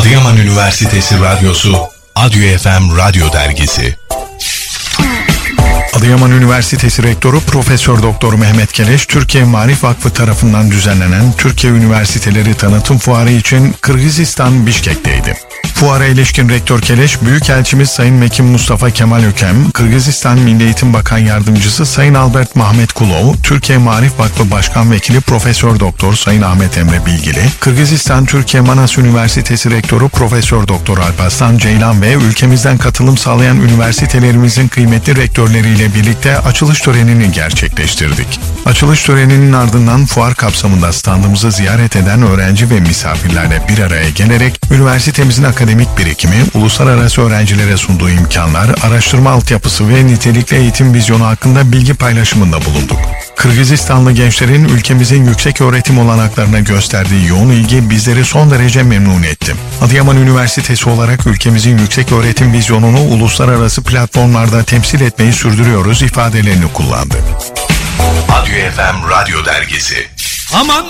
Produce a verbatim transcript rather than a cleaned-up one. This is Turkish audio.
Adıyaman Üniversitesi Radyosu, Adyo F M Radyo Dergisi. Adıyaman Üniversitesi Rektörü Profesör Doktor Mehmet Keleş, Türkiye Marif Vakfı tarafından düzenlenen Türkiye Üniversiteleri Tanıtım Fuarı için Kırgızistan Bişkek'teydi. Fuara ilişkin Rektör Keleş, Büyükelçimiz Sayın Mekin Mustafa Kemal Ökem, Kırgızistan Milli Eğitim Bakan Yardımcısı Sayın Albert Mahmet Kulov, Türkiye Marif Vakfı Başkan Vekili Profesör Doktor Sayın Ahmet Emre Bilgili, Kırgızistan Türkiye Manas Üniversitesi Rektörü Profesör Doktor Alparslan Ceylan ve ülkemizden katılım sağlayan üniversitelerimizin kıymetli rektörleriyle birlikte açılış törenini gerçekleştirdik. Açılış töreninin ardından fuar kapsamında standımızı ziyaret eden öğrenci ve misafirlerle bir araya gelerek üniversitemizin akademik birikimi, uluslararası öğrencilere sunduğu imkanlar, araştırma altyapısı ve nitelikli eğitim vizyonu hakkında bilgi paylaşımında bulunduk. Kırgızistanlı gençlerin ülkemizin yüksek öğretim olanaklarına gösterdiği yoğun ilgi bizleri son derece memnun etti. Adıyaman Üniversitesi olarak ülkemizin yüksek öğretim vizyonunu uluslararası platformlarda temsil etmeyi sürdürüyoruz ifadelerini kullandı. Adyo F M Radyo Dergisi. Aman